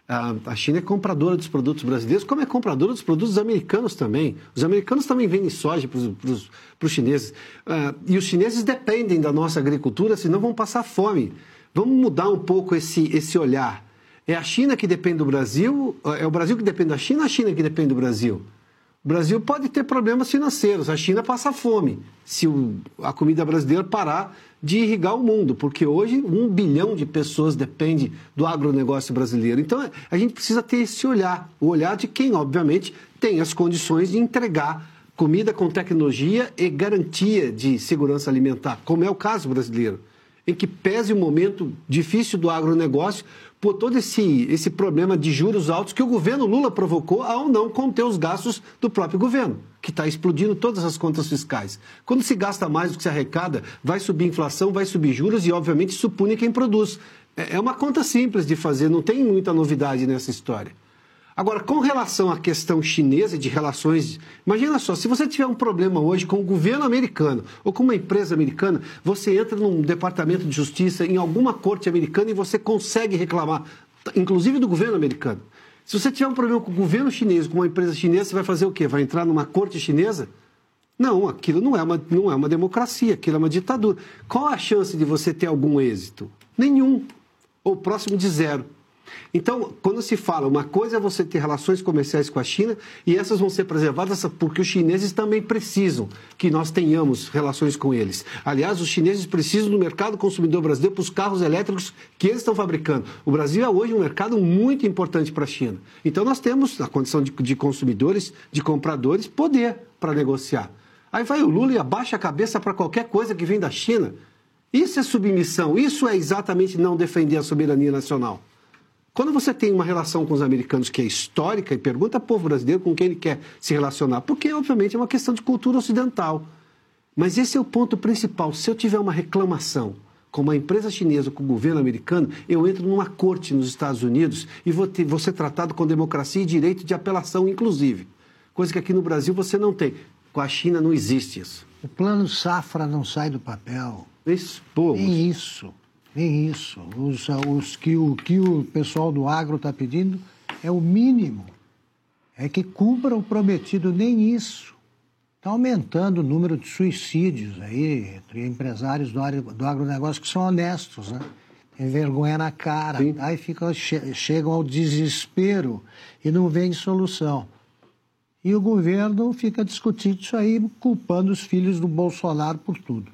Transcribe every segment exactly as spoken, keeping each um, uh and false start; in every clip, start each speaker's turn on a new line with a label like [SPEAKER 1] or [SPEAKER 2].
[SPEAKER 1] A China é compradora dos produtos brasileiros, como é compradora dos produtos americanos também. Os americanos também vendem soja para os chineses. Uh, e os chineses dependem da nossa agricultura, senão vão passar fome. Vamos mudar um pouco esse, esse olhar. É a China que depende do Brasil? É o Brasil que depende da China ou a China que depende do Brasil? O Brasil pode ter problemas financeiros, a China passa fome se o, a comida brasileira parar de irrigar o mundo, porque hoje um bilhão de pessoas depende do agronegócio brasileiro. Então, a gente precisa ter esse olhar, o olhar de quem, obviamente, tem as condições de entregar comida com tecnologia e garantia de segurança alimentar, como é o caso brasileiro, em que pese o momento difícil do agronegócio por todo esse, esse problema de juros altos que o governo Lula provocou ao não conter os gastos do próprio governo, que está explodindo todas as contas fiscais. Quando se gasta mais do que se arrecada, vai subir a inflação, vai subir juros e, obviamente, isso pune quem produz. É uma conta simples de fazer, não tem muita novidade nessa história. Agora, com relação à questão chinesa de relações... Imagina só, se você tiver um problema hoje com o governo americano ou com uma empresa americana, você entra num departamento de justiça, em alguma corte americana e você consegue reclamar, inclusive do governo americano. Se você tiver um problema com o governo chinês, com uma empresa chinesa, você vai fazer o quê? Vai entrar numa corte chinesa? Não, aquilo não é uma, não é uma democracia, aquilo é uma ditadura. Qual a chance de você ter algum êxito? Nenhum, ou próximo de zero. Então, quando se fala, uma coisa é você ter relações comerciais com a China e essas vão ser preservadas porque os chineses também precisam que nós tenhamos relações com eles. Aliás, os chineses precisam do mercado consumidor brasileiro para os carros elétricos que eles estão fabricando. O Brasil é hoje um mercado muito importante para a China. Então, nós temos, na condição de, de consumidores, de compradores, poder para negociar. Aí vai o Lula e abaixa a cabeça para qualquer coisa que vem da China. Isso é submissão, isso é exatamente não defender a soberania nacional. Quando você tem uma relação com os americanos que é histórica e pergunta ao povo brasileiro com quem ele quer se relacionar, porque, obviamente, é uma questão de cultura ocidental. Mas esse é o ponto principal. Se eu tiver uma reclamação com uma empresa chinesa, com o governo americano, eu entro numa corte nos Estados Unidos e vou, ter, vou ser tratado com democracia e direito de apelação, inclusive. Coisa que aqui no Brasil você não tem. Com a China não existe isso.
[SPEAKER 2] O plano safra não sai do papel.
[SPEAKER 1] Isso, pô.
[SPEAKER 2] Nem isso. Nem isso. Os, os que, o que o pessoal do agro está pedindo é o mínimo. É que cumpra o prometido, nem isso. Está aumentando o número de suicídios aí entre empresários do, do agronegócio que são honestos, né? Tem vergonha na cara. Sim. Aí fica, che, chegam ao desespero e não vem solução. E o governo fica discutindo isso aí, culpando os filhos do Bolsonaro por tudo.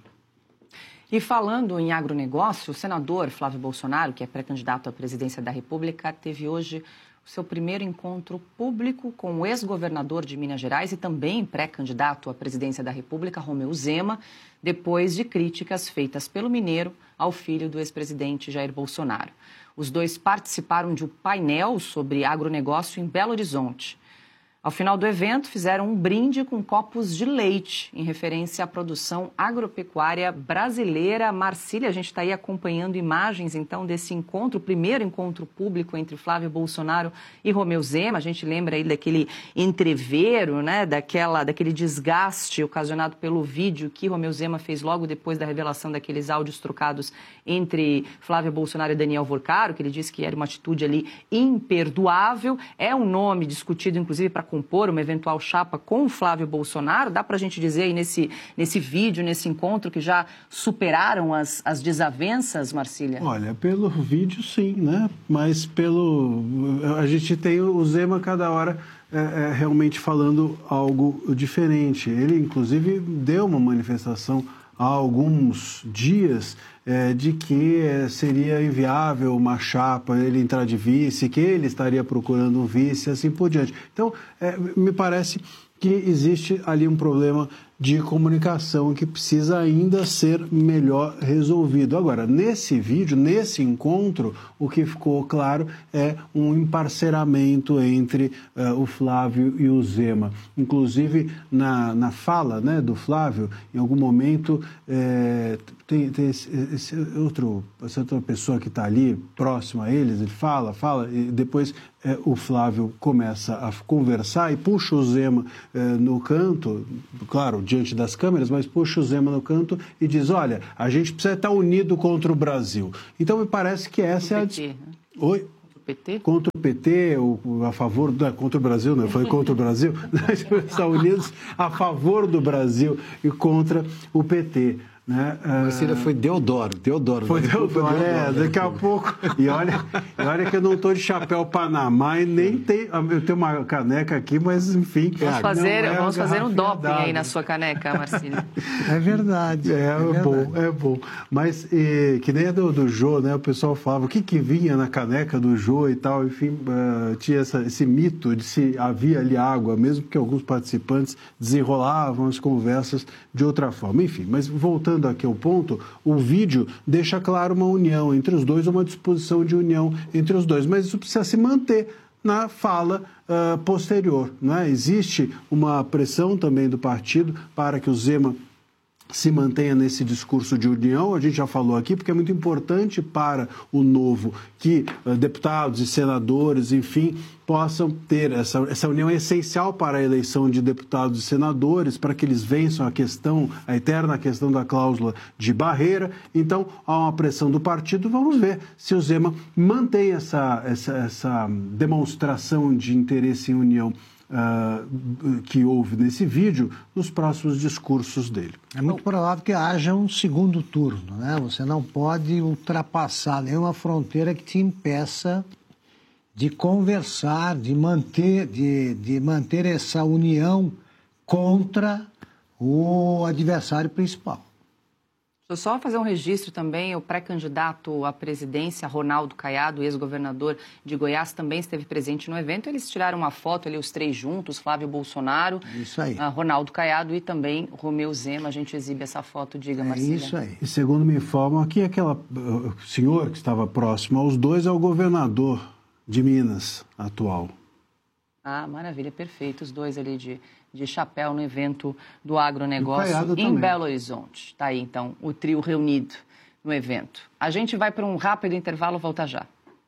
[SPEAKER 3] E falando em agronegócio, o senador Flávio Bolsonaro, que é pré-candidato à presidência da República, teve hoje o seu primeiro encontro público com o ex-governador de Minas Gerais e também pré-candidato à presidência da República, Romeu Zema, depois de críticas feitas pelo mineiro ao filho do ex-presidente Jair Bolsonaro. Os dois participaram de um painel sobre agronegócio em Belo Horizonte. Ao final do evento, fizeram um brinde com copos de leite, em referência à produção agropecuária brasileira. Marcília, a gente está aí acompanhando imagens, então, desse encontro, o primeiro encontro público entre Flávio Bolsonaro e Romeu Zema. A gente lembra aí daquele entrevero, né, daquela, daquele desgaste ocasionado pelo vídeo que Romeu Zema fez logo depois da revelação daqueles áudios trocados entre Flávio Bolsonaro e Daniel Vorcaro, que ele disse que era uma atitude ali imperdoável. É um nome discutido, inclusive, para compor uma eventual chapa com o Flávio Bolsonaro. Dá para a gente dizer aí nesse, nesse vídeo, nesse encontro, que já superaram as, as desavenças, Marcília?
[SPEAKER 4] Olha, pelo vídeo sim, né? Mas pelo... A gente tem o Zema cada hora é, é, realmente falando algo diferente. Ele, inclusive, deu uma manifestação há alguns dias é, de que é, seria inviável uma chapa, ele entrar de vice, que ele estaria procurando um vice, assim por diante. Então, é, me parece que existe ali um problema de comunicação que precisa ainda ser melhor resolvido. Agora, nesse vídeo, nesse encontro, o que ficou claro é um emparceramento entre uh, o Flávio e o Zema. Inclusive, na, na fala, né, do Flávio, em algum momento, é, tem, tem esse, esse outro, essa outra pessoa que está ali, próximo a eles, ele fala, fala, e depois é, o Flávio começa a conversar e puxa o Zema é, no canto, claro, diante das câmeras, mas puxa o Zema no canto e diz, olha, a gente precisa estar unido contra o Brasil. Então, me parece que essa é a...
[SPEAKER 3] P T, né?
[SPEAKER 4] Oi?
[SPEAKER 3] P T?
[SPEAKER 4] Contra o P T, ou a favor, da, contra o Brasil, não, foi contra o Brasil, Estados Unidos a favor do Brasil e contra o P T. Né?
[SPEAKER 1] Marcília, foi Deodoro, Deodoro.
[SPEAKER 4] Foi
[SPEAKER 1] né?
[SPEAKER 4] Deodoro,
[SPEAKER 1] Foi
[SPEAKER 4] é,
[SPEAKER 1] Deodoro.
[SPEAKER 4] daqui a pouco. E olha, e olha que eu não estou de chapéu Panamá e nem tenho. Eu tenho uma caneca aqui, mas enfim.
[SPEAKER 3] Vamos fazer,
[SPEAKER 4] é
[SPEAKER 3] vamos fazer um doping
[SPEAKER 4] d'água.
[SPEAKER 3] aí na sua caneca, Marcília.
[SPEAKER 2] É verdade.
[SPEAKER 4] É,
[SPEAKER 2] é
[SPEAKER 4] é
[SPEAKER 2] verdade.
[SPEAKER 4] bom, é bom. Mas e, que nem a do, do Jô, né? O pessoal falava o que, que vinha na caneca do Jô e tal. Enfim, uh, tinha essa, esse mito de se havia ali água, mesmo que alguns participantes desenrolavam as conversas de outra forma. Enfim, mas voltando aqui ao ponto, o vídeo deixa claro uma união entre os dois, uma disposição de união entre os dois, mas isso precisa se manter na fala uh, posterior. Né? Existe uma pressão também do partido para que o Zema se mantenha nesse discurso de união, a gente já falou aqui, porque é muito importante para o Novo que uh, deputados e senadores, enfim, possam ter essa, essa união é essencial para a eleição de deputados e senadores, para que eles vençam a questão, a eterna questão da cláusula de barreira. Então, há uma pressão do partido, vamos ver se o Zema mantém essa, essa, essa demonstração de interesse em união Uh, que houve nesse vídeo, nos próximos discursos dele.
[SPEAKER 2] É muito provável que haja um segundo turno, né? Você não pode ultrapassar nenhuma fronteira que te impeça de conversar, de manter, de, de manter essa união contra o adversário principal.
[SPEAKER 3] Deixa eu só fazer um registro também, o pré-candidato à presidência, Ronaldo Caiado, ex-governador de Goiás, também esteve presente no evento. Eles tiraram uma foto ali, os três juntos, Flávio Bolsonaro,
[SPEAKER 2] isso aí.
[SPEAKER 3] Uh, Ronaldo Caiado e também Romeu Zema. A gente exibe essa foto, diga,
[SPEAKER 2] É
[SPEAKER 3] Marcília.
[SPEAKER 2] isso aí.
[SPEAKER 4] E segundo me informam, aqui aquela uh, senhor que estava próximo aos dois é o governador de Minas atual.
[SPEAKER 3] Ah, maravilha, perfeito. Os dois ali de, de chapéu no evento do agronegócio em
[SPEAKER 4] também.
[SPEAKER 3] Belo Horizonte. Está aí, então, o trio reunido no evento. A gente vai para um rápido intervalo, volta já.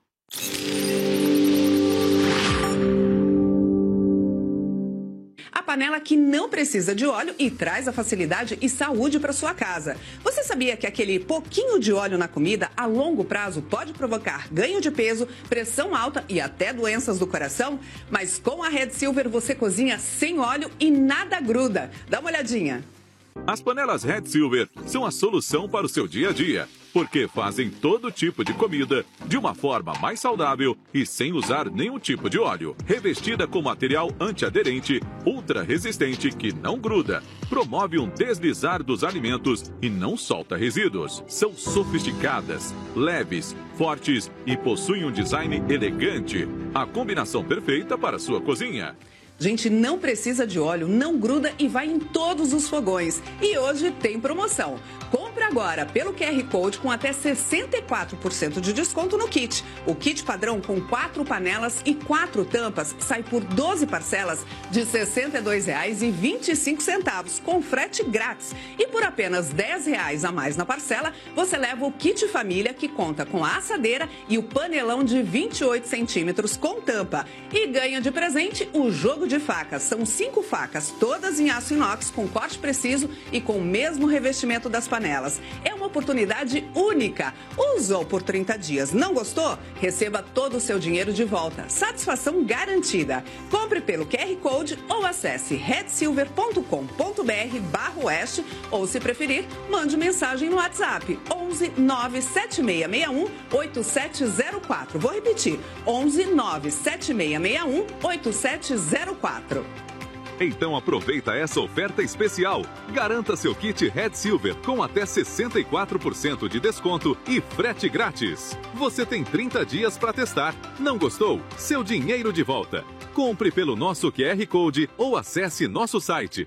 [SPEAKER 5] A panela que não precisa de óleo e traz a facilidade e saúde para sua casa. Você sabia que aquele pouquinho de óleo na comida, a longo prazo, pode provocar ganho de peso, pressão alta e até doenças do coração? Mas com a Red Silver você cozinha sem óleo e nada gruda. Dá uma olhadinha.
[SPEAKER 6] As panelas Red Silver são a solução para o seu dia a dia, porque fazem todo tipo de comida de uma forma mais saudável e sem usar nenhum tipo de óleo. Revestida com material antiaderente, ultra resistente que não gruda, promove um deslizar dos alimentos e não solta resíduos. São sofisticadas, leves, fortes e possuem um design elegante. A combinação perfeita para a sua cozinha.
[SPEAKER 5] Gente, não precisa de óleo, não gruda e vai em todos os fogões. E hoje tem promoção. Compre agora pelo Q R Code com até sessenta e quatro por cento de desconto no kit. O kit padrão com quatro panelas e quatro tampas sai por doze parcelas de sessenta e dois reais e vinte e cinco centavos, com frete grátis. E por apenas dez reais a mais na parcela, você leva o kit família, que conta com a assadeira e o panelão de vinte e oito centímetros com tampa. E ganha de presente o jogo de facas. São cinco facas, todas em aço inox, com corte preciso e com o mesmo revestimento das panelas. É uma oportunidade única. Usou por trinta dias, não gostou? Receba todo o seu dinheiro de volta. Satisfação garantida. Compre pelo Q R Code ou acesse red silver ponto com ponto br barra oeste ou, se preferir, mande mensagem no WhatsApp onze nove sete seis seis um oito sete zero quatro. Vou repetir, onze nove sete seis seis um oito sete zero quatro.
[SPEAKER 6] Então aproveita essa oferta especial. Garanta seu kit Red Silver com até sessenta e quatro por cento de desconto e frete grátis. Você tem trinta dias para testar. Não gostou? Seu dinheiro de volta. Compre pelo nosso Q R Code ou acesse nosso site.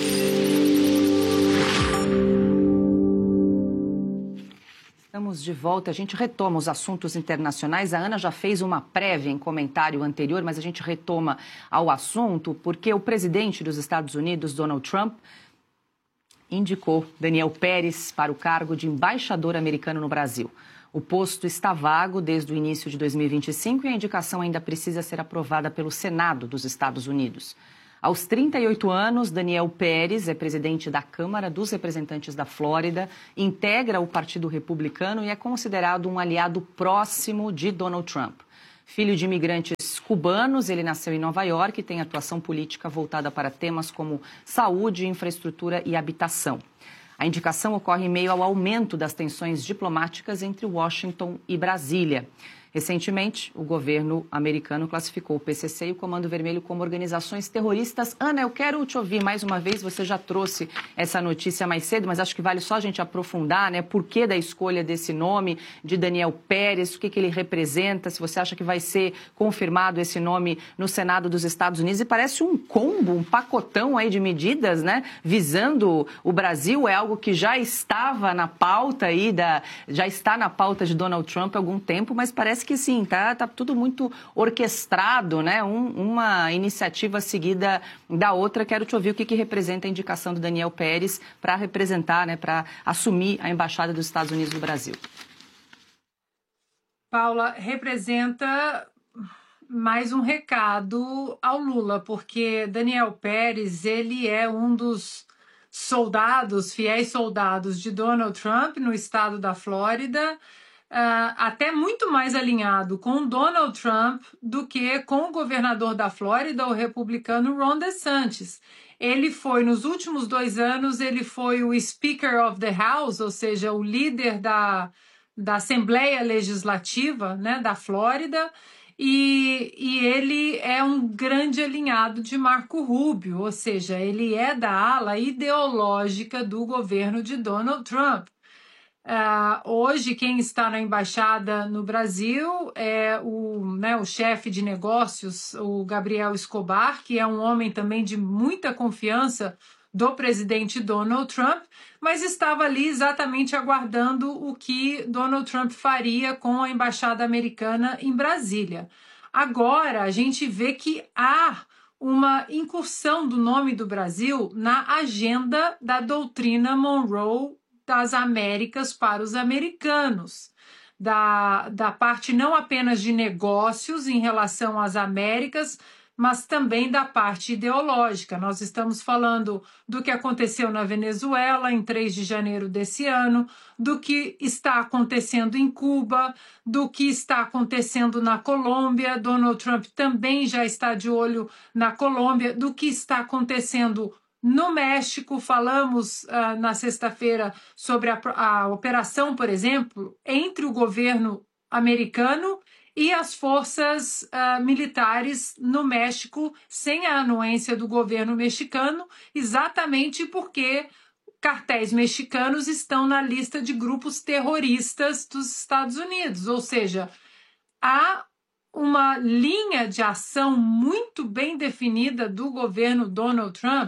[SPEAKER 3] Estamos de volta, a gente retoma os assuntos internacionais. A Ana já fez uma prévia em comentário anterior, mas a gente retoma ao assunto porque o presidente dos Estados Unidos, Donald Trump, indicou Daniel Pérez para o cargo de embaixador americano no Brasil. O posto está vago desde o início de dois mil e vinte e cinco e a indicação ainda precisa ser aprovada pelo Senado dos Estados Unidos. Aos trinta e oito anos, Daniel Pérez é presidente da Câmara dos Representantes da Flórida, integra o Partido Republicano e é considerado um aliado próximo de Donald Trump. Filho de imigrantes cubanos, ele nasceu em Nova York e tem atuação política voltada para temas como saúde, infraestrutura e habitação. A indicação ocorre em meio ao aumento das tensões diplomáticas entre Washington e Brasília. Recentemente, o governo americano classificou o P C C e o Comando Vermelho como organizações terroristas. Ana, eu quero te ouvir mais uma vez, você já trouxe essa notícia mais cedo, mas acho que vale só a gente aprofundar, né? Por que da escolha desse nome de Daniel Pérez, o que, que ele representa, se você acha que vai ser confirmado esse nome no Senado dos Estados Unidos. E parece um combo, um pacotão aí de medidas, né? Visando o Brasil, é algo que já estava na pauta aí, da, já está na pauta de Donald Trump há algum tempo, mas parece que sim, tá, tá tudo muito orquestrado, né? Um, uma iniciativa seguida da outra. Quero te ouvir o que, que representa a indicação do Daniel Pérez para representar, né, para assumir a Embaixada dos Estados Unidos no Brasil.
[SPEAKER 7] Paula, representa mais um recado ao Lula, porque Daniel Pérez, ele é um dos soldados, fiéis soldados de Donald Trump no estado da Flórida, Uh, até muito mais alinhado com Donald Trump do que com o governador da Flórida, o republicano Ron DeSantis. Ele foi, nos últimos dois anos, ele foi o Speaker of the House, ou seja, o líder da, da Assembleia Legislativa, né, da Flórida, e, e ele é um grande alinhado de Marco Rubio, ou seja, ele é da ala ideológica do governo de Donald Trump. Uh, hoje, quem está na embaixada no Brasil é o, né, o chefe de negócios, o Gabriel Escobar, que é um homem também de muita confiança do presidente Donald Trump, mas estava ali exatamente aguardando o que Donald Trump faria com a embaixada americana em Brasília. Agora, a gente vê que há uma incursão do nome do Brasil na agenda da doutrina Monroe das Américas para os americanos, da, da parte não apenas de negócios em relação às Américas, mas também da parte ideológica. Nós estamos falando do que aconteceu na Venezuela em três de janeiro desse ano, do que está acontecendo em Cuba, do que está acontecendo na Colômbia. Donald Trump também já está de olho na Colômbia, do que está acontecendo no México. Falamos uh, na sexta-feira sobre a, a operação, por exemplo, entre o governo americano e as forças uh, militares no México, sem a anuência do governo mexicano, exatamente porque cartéis mexicanos estão na lista de grupos terroristas dos Estados Unidos. Ou seja, há uma linha de ação muito bem definida do governo Donald Trump.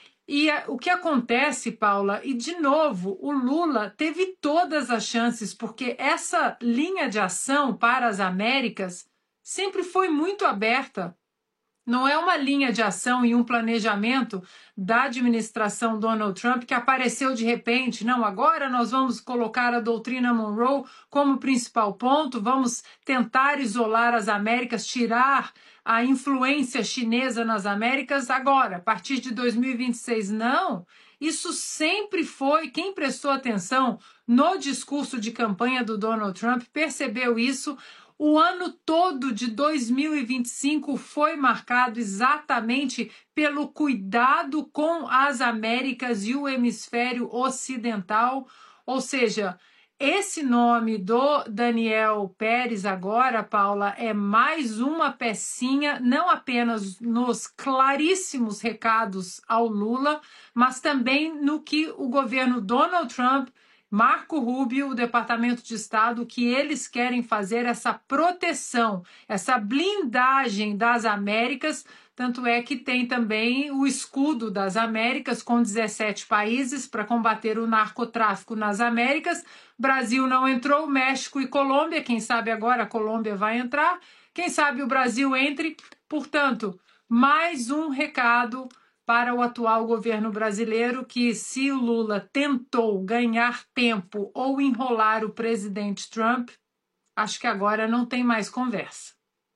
[SPEAKER 7] E o que acontece, Paula, e de novo, o Lula teve todas as chances, porque essa linha de ação para as Américas sempre foi muito aberta. Não é uma linha de ação e um planejamento da administração Donald Trump que apareceu de repente. Não, agora nós vamos colocar a doutrina Monroe como principal ponto, vamos tentar isolar as Américas, tirar a influência chinesa nas Américas agora, a partir de dois mil e vinte e seis. Não, isso sempre foi, quem prestou atenção no discurso de campanha do Donald Trump percebeu isso. O ano todo de dois mil e vinte e cinco foi marcado exatamente pelo cuidado com as Américas e o hemisfério ocidental, ou seja, esse nome do Daniel Pérez agora, Paula, é mais uma pecinha, não apenas nos claríssimos recados ao Lula, mas também no que o governo Donald Trump, Marco Rubio, o Departamento de Estado, que eles querem fazer essa proteção, essa blindagem das Américas. Tanto é que tem também o escudo das Américas com dezessete países para combater o narcotráfico nas Américas. Brasil não entrou, México e Colômbia, quem sabe agora a Colômbia vai entrar, quem sabe o Brasil entre. Portanto, mais um recado para o atual governo brasileiro que, se o Lula tentou ganhar tempo ou enrolar o presidente Trump, acho que agora não tem mais conversa.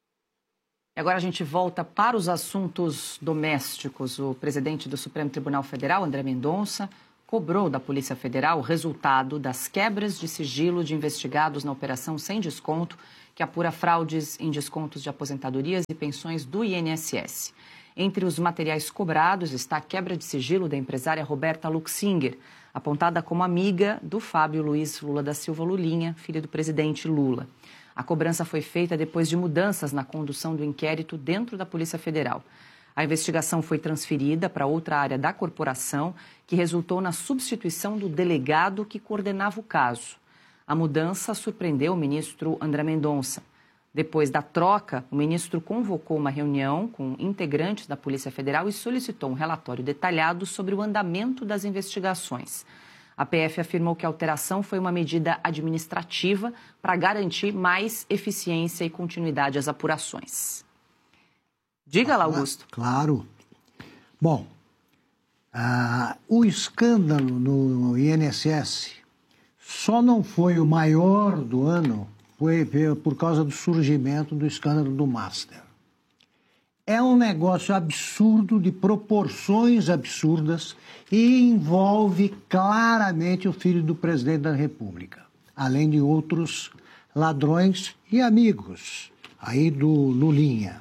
[SPEAKER 3] E agora a gente volta para os assuntos domésticos. O presidente do Supremo Tribunal Federal, André Mendonça, cobrou da Polícia Federal o resultado das quebras de sigilo de investigados na Operação Sem Desconto, que apura fraudes em descontos de aposentadorias e pensões do I N S S. Entre os materiais cobrados está a quebra de sigilo da empresária Roberta Luxinger, apontada como amiga do Fábio Luiz Lula da Silva Lulinha, filho do presidente Lula. A cobrança foi feita depois de mudanças na condução do inquérito dentro da Polícia Federal. A investigação foi transferida para outra área da corporação, que resultou na substituição do delegado que coordenava o caso. A mudança surpreendeu o ministro André Mendonça. Depois da troca, o ministro convocou uma reunião com integrantes da Polícia Federal e solicitou um relatório detalhado sobre o andamento das investigações. A P F afirmou que a alteração foi uma medida administrativa para garantir mais eficiência e continuidade às apurações. Diga lá, Augusto.
[SPEAKER 2] Claro. Bom, ah, o escândalo no I N S S só não foi o maior do ano foi por causa do surgimento do escândalo do Master. É um negócio absurdo, de proporções absurdas, e envolve claramente o filho do presidente da República, além de outros ladrões e amigos aí do Lulinha.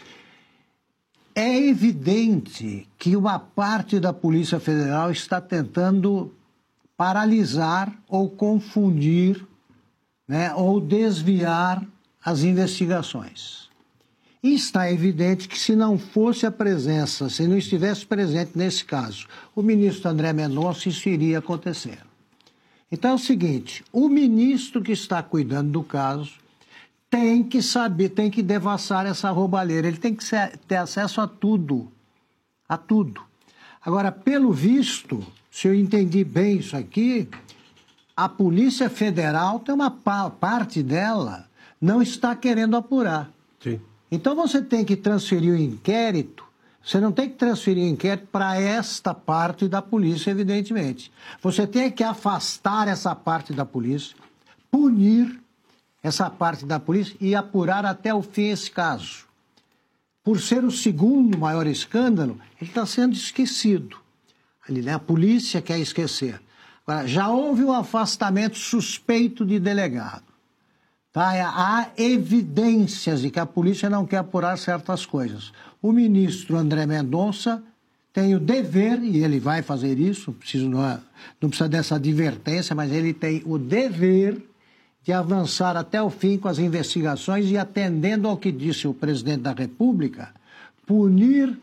[SPEAKER 2] É evidente que uma parte da Polícia Federal está tentando paralisar ou confundir, né, ou desviar as investigações. E está evidente que se não fosse a presença, se não estivesse presente nesse caso, o ministro André Mendonça, isso iria acontecer. Então é o seguinte, o ministro que está cuidando do caso tem que saber, tem que devassar essa roubalheira, ele tem que ser, ter acesso a tudo, a tudo. Agora, pelo visto, se eu entendi bem isso aqui, a Polícia Federal tem uma parte dela não está querendo apurar.
[SPEAKER 1] Sim.
[SPEAKER 2] Então você tem que transferir o inquérito, você não tem que transferir o inquérito para esta parte da polícia, evidentemente. Você tem que afastar essa parte da polícia, punir essa parte da polícia e apurar até o fim esse caso. Por ser o segundo maior escândalo, ele está sendo esquecido. Ali, né? A polícia quer esquecer. Agora, já houve um afastamento suspeito de delegado. Tá? Há evidências de que a polícia não quer apurar certas coisas. O ministro André Mendonça tem o dever, e ele vai fazer isso, preciso, não, é, não precisa dessa advertência, mas ele tem o dever de avançar até o fim com as investigações e, atendendo ao que disse o presidente da República, punir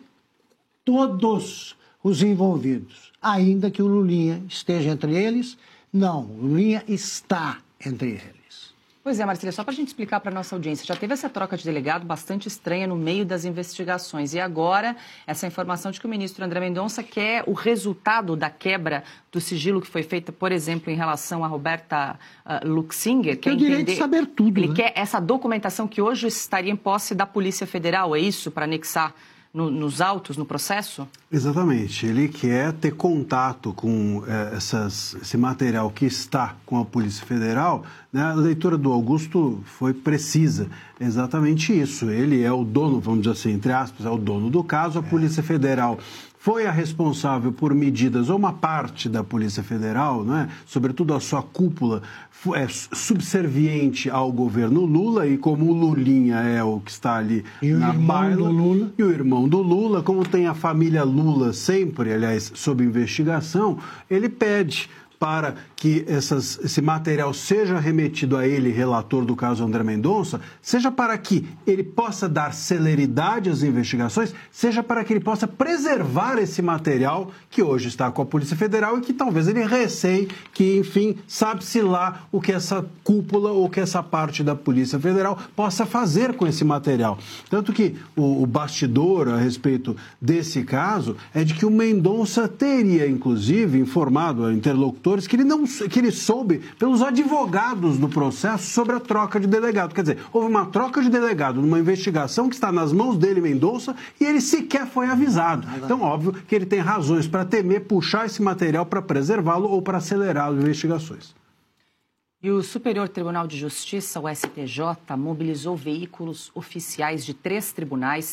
[SPEAKER 2] todos os envolvidos, ainda que o Lulinha esteja entre eles. Não, o Lulinha está entre eles.
[SPEAKER 3] Pois é, Marcília, só para a gente explicar para a nossa audiência, já teve essa troca de delegado bastante estranha no meio das investigações e agora essa informação de que o ministro André Mendonça quer o resultado da quebra do sigilo que foi feita, por exemplo, em relação a Roberta uh, Luxinger.
[SPEAKER 2] Quer entender... de saber tudo.
[SPEAKER 3] Ele
[SPEAKER 2] né?
[SPEAKER 3] quer essa documentação que hoje estaria em posse da Polícia Federal, é isso, para anexar No, nos autos, no processo?
[SPEAKER 4] Exatamente. Ele quer ter contato com é, essas, esse material que está com a Polícia Federal. Né? A leitura do Augusto foi precisa. É exatamente isso. Ele é o dono, vamos dizer assim, entre aspas, é o dono do caso. A Polícia Federal foi a responsável por medidas, ou uma parte da Polícia Federal, não é? Sobretudo a sua cúpula, é subserviente ao governo Lula, e como o Lulinha é o que está ali
[SPEAKER 2] e
[SPEAKER 4] na
[SPEAKER 2] o irmão
[SPEAKER 4] baila,
[SPEAKER 2] do Lula.
[SPEAKER 4] E o irmão do Lula, como tem a família Lula sempre, aliás, sob investigação, ele pede para que essas, esse material seja remetido a ele, relator do caso André Mendonça, seja para que ele possa dar celeridade às investigações, seja para que ele possa preservar esse material que hoje está com a Polícia Federal e que talvez ele receie que, enfim, sabe-se lá o que essa cúpula ou que essa parte da Polícia Federal possa fazer com esse material. Tanto que o, o bastidor a respeito desse caso é de que o Mendonça teria, inclusive, informado a interlocutores que ele, não, que ele soube pelos advogados do processo sobre a troca de delegado. Quer dizer, houve uma troca de delegado numa investigação que está nas mãos dele, Mendonça, e ele sequer foi avisado. Então, óbvio que ele tem razões para temer puxar esse material para preservá-lo ou para acelerar as investigações.
[SPEAKER 3] E o Superior Tribunal de Justiça, o S T J, mobilizou veículos oficiais de três tribunais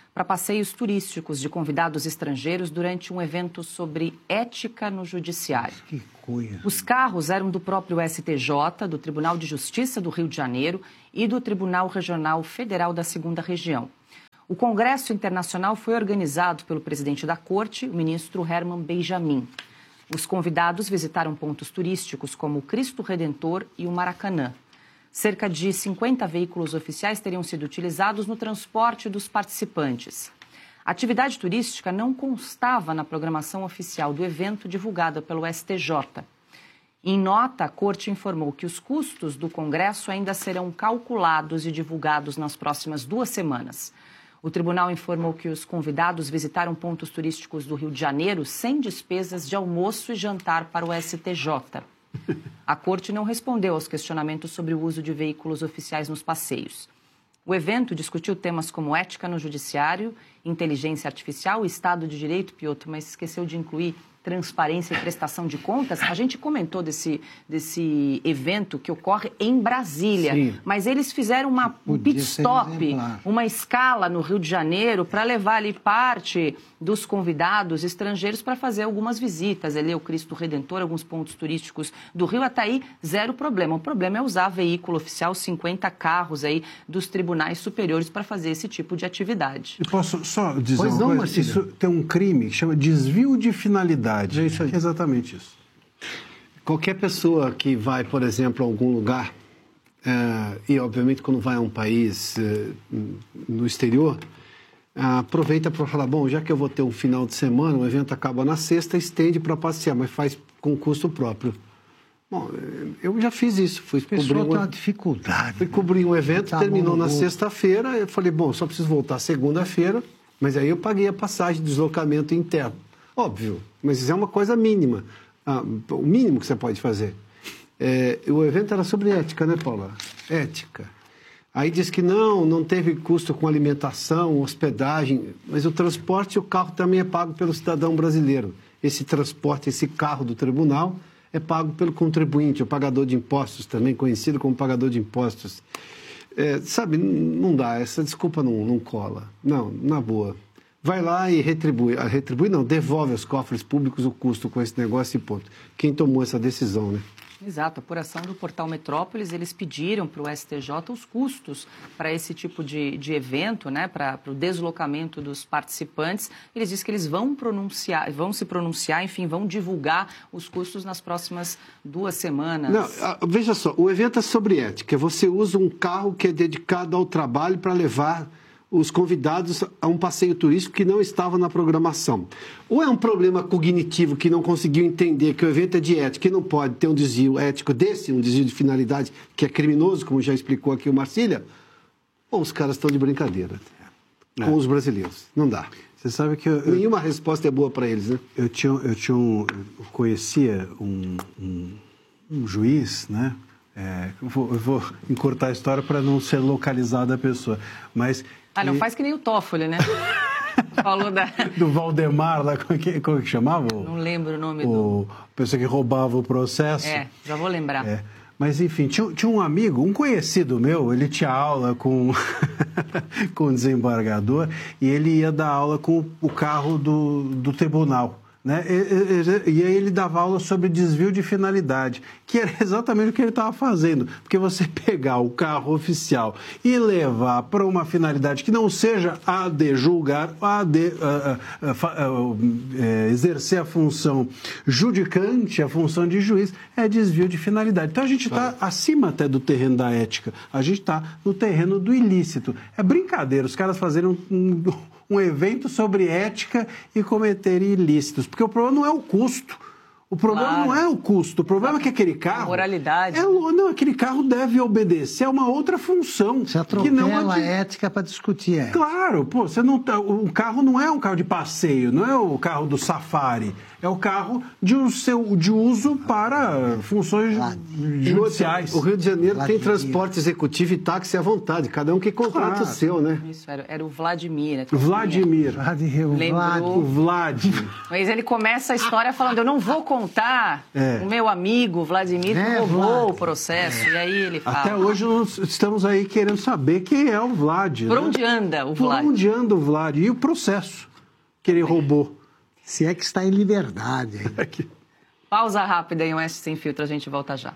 [SPEAKER 3] para passeios turísticos de convidados estrangeiros durante um evento sobre ética no judiciário.
[SPEAKER 2] Que coisa.
[SPEAKER 3] Os carros eram do próprio S T J, do Tribunal de Justiça do Rio de Janeiro e do Tribunal Regional Federal da Segunda Região. O Congresso Internacional foi organizado pelo presidente da Corte, o ministro Herman Benjamin. Os convidados visitaram pontos turísticos como o Cristo Redentor e o Maracanã. Cerca de cinquenta veículos oficiais teriam sido utilizados no transporte dos participantes. A atividade turística não constava na programação oficial do evento divulgada pelo S T J. Em nota, a Corte informou que os custos do Congresso ainda serão calculados e divulgados nas próximas duas semanas. O tribunal informou que os convidados visitaram pontos turísticos do Rio de Janeiro sem despesas de almoço e jantar para o S T J. A Corte não respondeu aos questionamentos sobre o uso de veículos oficiais nos passeios. O evento discutiu temas como ética no judiciário, inteligência artificial e Estado de Direito, Piotr, mas esqueceu de incluir transparência e prestação de contas. A gente comentou desse, desse evento que ocorre em Brasília, Sim. mas eles fizeram uma, um pit stop, uma escala no Rio de Janeiro para levar ali parte dos convidados estrangeiros para fazer algumas visitas, ali o Cristo Redentor, alguns pontos turísticos do Rio. Até aí, zero problema. O problema é usar veículo oficial, cinquenta carros aí dos tribunais superiores para fazer esse tipo de atividade.
[SPEAKER 4] Eu posso só dizer
[SPEAKER 1] pois
[SPEAKER 4] uma
[SPEAKER 1] não,
[SPEAKER 4] coisa?
[SPEAKER 1] Marcílio.
[SPEAKER 4] Isso tem um crime que chama desvio de finalidade. É isso aí. Exatamente isso.
[SPEAKER 1] Qualquer pessoa que vai, por exemplo, a algum lugar, é, e obviamente quando vai a um país é, no exterior, é, aproveita para falar, bom, já que eu vou ter um final de semana, o evento acaba na sexta, estende para passear, mas faz com custo próprio. Bom, eu já fiz isso. Fui
[SPEAKER 2] a pessoa
[SPEAKER 1] cobrir
[SPEAKER 2] tem
[SPEAKER 1] um,
[SPEAKER 2] uma dificuldade.
[SPEAKER 1] Fui cobrir um evento,
[SPEAKER 2] tá
[SPEAKER 1] terminou na
[SPEAKER 2] bom,
[SPEAKER 1] sexta-feira, eu falei, bom, só preciso voltar segunda-feira, mas aí eu paguei a passagem de deslocamento interno. Óbvio, mas isso é uma coisa mínima, ah, o mínimo que você pode fazer. É, o evento era sobre ética, né, Paula? Ética. Aí diz que não, não teve custo com alimentação, hospedagem, mas o transporte e o carro também é pago pelo cidadão brasileiro. Esse transporte, esse carro do tribunal é pago pelo contribuinte, o pagador de impostos também, conhecido como pagador de impostos. É, sabe, não dá, essa desculpa não, não cola. Não, na boa. Vai lá e retribui. Retribui não, devolve aos cofres públicos o custo com esse negócio e ponto. Quem tomou essa decisão, né?
[SPEAKER 3] Exato, a apuração do portal Metrópolis, eles pediram para o S T J os custos para esse tipo de, de evento, né, para o deslocamento dos participantes. Eles dizem que eles vão pronunciar, vão se pronunciar, enfim, vão divulgar os custos nas próximas duas semanas.
[SPEAKER 1] Não, veja só, o evento é sobre ética. Você usa um carro que é dedicado ao trabalho para levar os convidados a um passeio turístico que não estava na programação. Ou é um problema cognitivo que não conseguiu entender que o evento é de ética e não pode ter um desvio ético desse, um desvio de finalidade que é criminoso, como já explicou aqui o Marcília, ou os caras estão de brincadeira é. com os brasileiros. Não dá.
[SPEAKER 4] Você sabe que... Eu,
[SPEAKER 1] Nenhuma eu, resposta é boa para eles, né?
[SPEAKER 4] Eu, tinha, eu, tinha um, eu conhecia um, um, um juiz, né? É, eu, vou, eu vou encurtar a história para não ser localizada a pessoa, mas...
[SPEAKER 3] Ah, não e... faz que nem o Toffoli, né? Falou da...
[SPEAKER 4] Do Valdemar, lá, como que, como que chamava?
[SPEAKER 3] Não lembro o nome
[SPEAKER 4] o...
[SPEAKER 3] do...
[SPEAKER 4] A pessoa que roubava o processo.
[SPEAKER 3] É, já vou lembrar.
[SPEAKER 4] É. Mas, enfim, tinha, tinha um amigo, um conhecido meu, ele tinha aula com, com o desembargador e ele ia dar aula com o carro do, do tribunal. Né? E, e, e aí ele dava aula sobre desvio de finalidade, que era exatamente o que ele estava fazendo. Porque você pegar o carro oficial e levar para uma finalidade que não seja a de julgar, a de uh, uh, uh, uh, exercer a função judicante, a função de juiz, é desvio de finalidade. Então a gente está acima até do terreno da ética, a gente está no terreno do ilícito. É brincadeira os caras fazerem um... um um evento sobre ética e cometer ilícitos. Porque o problema não é o custo. O problema claro. não é o custo. O problema é que aquele carro...
[SPEAKER 3] A moralidade.
[SPEAKER 1] É, não, aquele carro deve obedecer a uma outra função.
[SPEAKER 2] Você atropela que não a de... ética para discutir a ética.
[SPEAKER 1] Claro, pô, você não tá, o carro não é um carro de passeio, não é o carro do safari. É o carro de, um seu, de uso para funções Lá. judiciais. O Rio de Janeiro Vladimir. tem transporte executivo e táxi à vontade. Cada um que contrata claro. o seu, né?
[SPEAKER 3] Isso, era, era o Vladimir. Né?
[SPEAKER 1] Vladimir.
[SPEAKER 2] Vladimir.
[SPEAKER 3] Lembrou...
[SPEAKER 1] O Vlad.
[SPEAKER 3] Mas ele começa a história falando, eu não vou comprar contar, é. o meu amigo Vladimir é, roubou Vlad. o processo. É. E aí ele fala...
[SPEAKER 4] Até hoje nós estamos aí querendo saber quem é o Vlad.
[SPEAKER 3] Por
[SPEAKER 4] né?
[SPEAKER 3] onde anda o Vlad?
[SPEAKER 4] Por onde anda o Vlad? E o processo que ele roubou?
[SPEAKER 2] Se é que está em liberdade.
[SPEAKER 3] Pausa rápida em Oeste Sem Filtro, a gente volta já.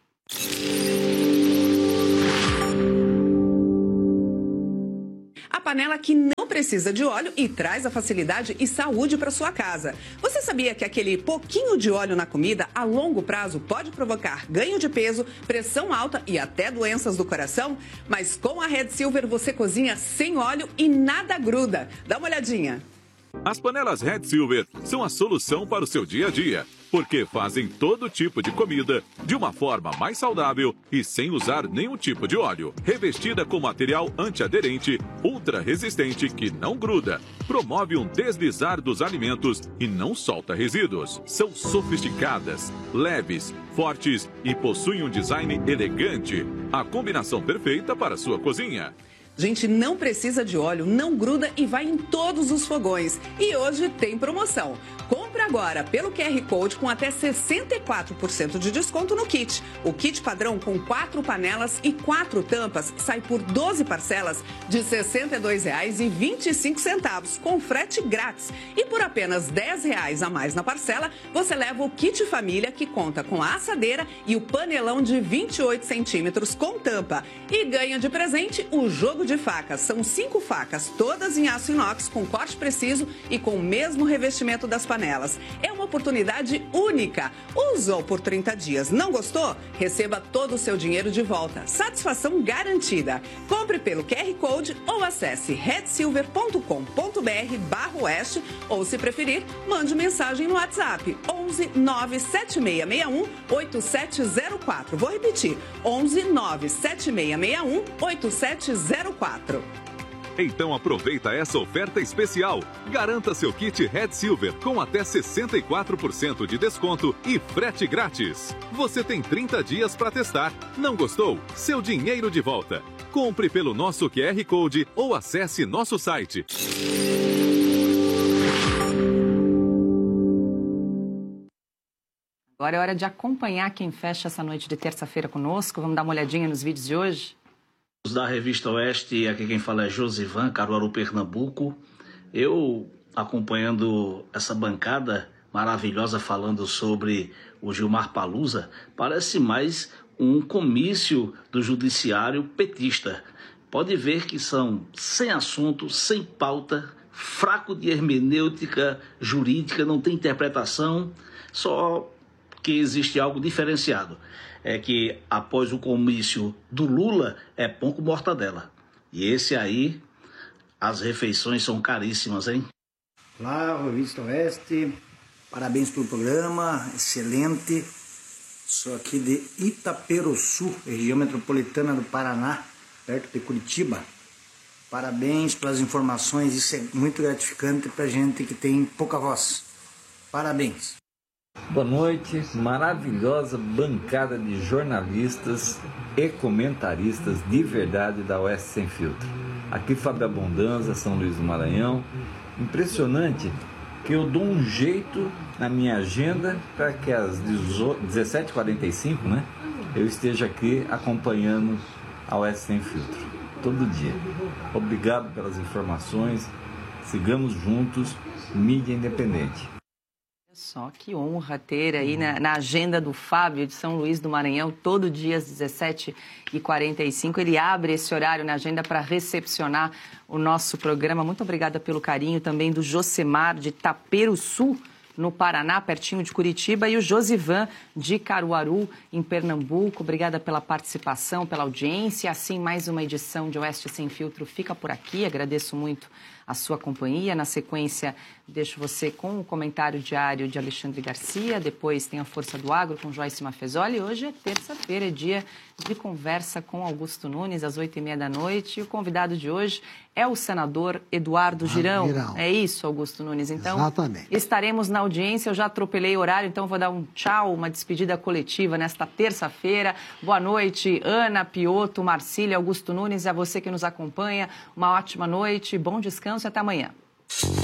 [SPEAKER 5] A panela que não precisa de óleo e traz a facilidade e saúde para sua casa. Você sabia que aquele pouquinho de óleo na comida, a longo prazo, pode provocar ganho de peso, pressão alta e até doenças do coração? Mas com a Red Silver você cozinha sem óleo e nada gruda. Dá uma olhadinha.
[SPEAKER 6] As panelas Red Silver são a solução para o seu dia a dia, porque fazem todo tipo de comida de uma forma mais saudável e sem usar nenhum tipo de óleo. Revestida com material antiaderente, ultra resistente que não gruda, promove um deslizar dos alimentos e não solta resíduos. São sofisticadas, leves, fortes e possuem um design elegante. A combinação perfeita para a sua cozinha.
[SPEAKER 5] Gente, não precisa de óleo, não gruda e vai em todos os fogões. E hoje tem promoção. Compre agora pelo Q R Code com até sessenta e quatro por cento de desconto no kit. O kit padrão com quatro panelas e quatro tampas sai por doze parcelas de sessenta e dois reais e vinte e cinco centavos, com frete grátis. E por apenas dez reais a mais na parcela, você leva o kit família que conta com a assadeira e o panelão de vinte e oito centímetros com tampa. E ganha de presente o jogo de facas. São cinco facas, todas em aço inox, com corte preciso e com o mesmo revestimento das panelas. É uma oportunidade única. Usou por trinta dias, não gostou? Receba todo o seu dinheiro de volta. Satisfação garantida. Compre pelo Q R Code ou acesse red silver ponto com ponto b r barra oeste ou, se preferir, mande mensagem no WhatsApp onze nove sete seis seis um oito sete zero quatro. Vou repetir, onze nove sete seis seis um oito sete zero quatro.
[SPEAKER 6] Então aproveita essa oferta especial. Garanta seu kit Red Silver com até sessenta e quatro por cento de desconto e frete grátis. Você tem trinta dias para testar. Não gostou? Seu dinheiro de volta. Compre pelo nosso Q R Code ou acesse nosso site.
[SPEAKER 3] Agora é hora de acompanhar quem fecha essa noite de terça-feira conosco. Vamos dar uma olhadinha nos vídeos de hoje?
[SPEAKER 8] Da Revista Oeste, aqui quem fala é Josivan, Caruaru, Pernambuco. Eu, acompanhando essa bancada maravilhosa falando sobre o Gilmar Palusa, parece mais um comício do judiciário petista. Pode ver que são sem assunto, sem pauta, fraco de hermenêutica jurídica, não tem interpretação, só que existe algo diferenciado. É que após o comício do Lula, é pão com mortadela. E esse aí, as refeições são caríssimas, hein?
[SPEAKER 9] Olá, Revista Oeste. Parabéns pelo programa, excelente. Sou aqui de Itaperuçu, região metropolitana do Paraná, perto de Curitiba. Parabéns pelas informações, isso é muito gratificante para gente que tem pouca voz. Parabéns.
[SPEAKER 10] Boa noite, maravilhosa bancada de jornalistas e comentaristas de verdade da Oeste Sem Filtro. Aqui Fábio Abundanza, São Luís do Maranhão. Impressionante que eu dou um jeito na minha agenda para que às dezessete e quarenta e cinco, né, eu esteja aqui acompanhando a Oeste Sem Filtro, todo dia. Obrigado pelas informações, sigamos juntos, mídia independente.
[SPEAKER 3] Só que honra ter aí na, na agenda do Fábio de São Luís do Maranhão, todo dia às dezessete e quarenta e cinco. Ele abre esse horário na agenda para recepcionar o nosso programa. Muito obrigada pelo carinho também do Josemar de Itaperuçu, no Paraná, pertinho de Curitiba, e o Josivan de Caruaru, em Pernambuco. Obrigada pela participação, pela audiência. Assim, mais uma edição de Oeste Sem Filtro fica por aqui. Agradeço muito a sua companhia. Na sequência, deixo você com o comentário diário de Alexandre Garcia. Depois tem a Força do Agro com Joyce Mafezoli. Hoje é terça-feira, é dia de conversa com Augusto Nunes, às oito e meia da noite. E o convidado de hoje é o senador Eduardo Girão. Girão. É isso, Augusto Nunes. Então,
[SPEAKER 2] exatamente.
[SPEAKER 3] Estaremos na audiência. Eu já atropelei o horário, então vou dar um tchau, uma despedida coletiva nesta terça-feira. Boa noite, Ana, Pioto, Marcília, Augusto Nunes, e a você que nos acompanha. Uma ótima noite, bom descanso e até amanhã.